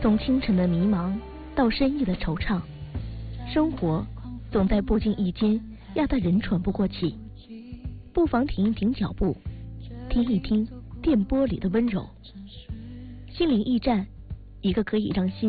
从清晨的迷茫到深夜的惆怅，生活总在不经意间压得人喘不过气。不妨停一停脚步，听一听电波里的温柔。心灵驿站，一个可以让心